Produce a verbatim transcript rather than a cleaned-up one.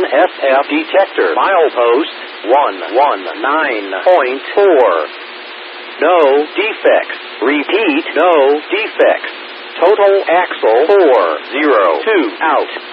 F F detector. Milepost one one nine point four. No defects. Repeat, no defects. Total axle four zero two out.